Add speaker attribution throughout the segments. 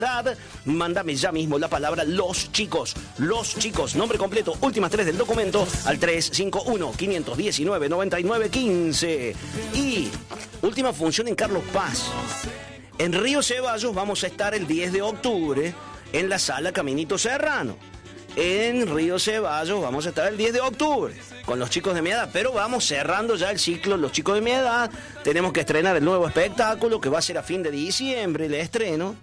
Speaker 1: Mándame ya mismo la palabra los chicos, nombre completo, últimas 3 del documento al 351-519-9915. Y última función en Carlos Paz. En Río Ceballos vamos a estar el 10 de octubre en la sala Caminito Serrano. En Río Ceballos vamos a estar el 10 de octubre con los chicos de mi edad, pero vamos cerrando ya el ciclo los chicos de mi edad. Tenemos que estrenar el nuevo espectáculo que va a ser a fin de diciembre, el estreno.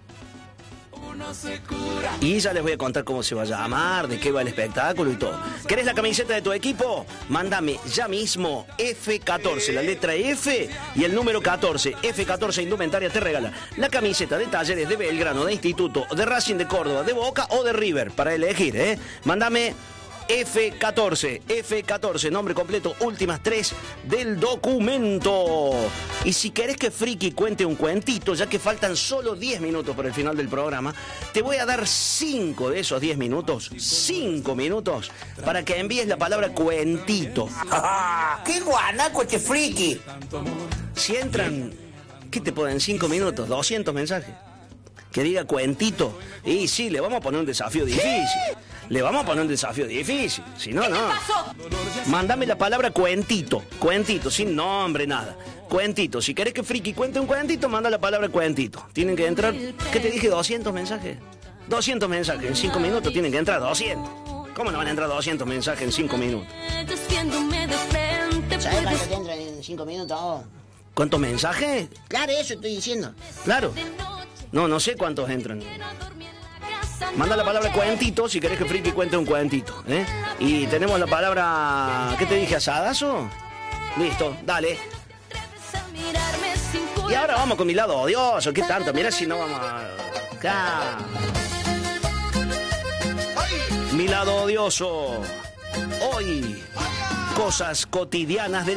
Speaker 1: Y ya les voy a contar cómo se va a llamar, de qué va el espectáculo y todo. ¿Querés la camiseta de tu equipo? Mándame ya mismo F14, la letra F y el número 14. F14 Indumentaria te regala la camiseta de Talleres de Belgrano, de Instituto, de Racing de Córdoba, de Boca o de River, para elegir, ¿eh? Mándame F14, nombre completo, últimas 3 del documento. Y si querés que Friki cuente un cuentito, ya que faltan solo 10 minutos para el final del programa, te voy a dar 5 de esos 10 minutos, 5 minutos, para que envíes la palabra cuentito.
Speaker 2: ¡Qué guanaco este Friki!
Speaker 1: Si entran, ¿qué te ponen? 5 minutos, 200 mensajes. Que diga cuentito. Y sí, le vamos a poner un desafío difícil. Le vamos a poner un desafío difícil. Si no, no. Mándame la palabra cuentito. Cuentito, sin nombre, nada. Cuentito. Si querés que Friki cuente un cuentito, manda la palabra cuentito. Tienen que entrar, ¿qué te dije? 200 mensajes. 200 mensajes. En 5 minutos tienen que entrar 200. ¿Cómo no van a entrar 200 mensajes en 5 minutos?
Speaker 2: ¿Sabes cuánto te entran en 5 minutos?
Speaker 1: ¿Cuántos mensajes?
Speaker 2: Claro, eso estoy diciendo.
Speaker 1: Claro. No sé cuántos entran. Manda la palabra cuentito si querés que Friki cuente un cuentito, ¿eh? Y tenemos la palabra... ¿Qué te dije? ¿Asadazo? Listo, dale. Y ahora vamos con mi lado odioso. ¿Qué tanto? Mira si no vamos a... Acá. Mi lado odioso. Hoy, cosas cotidianas de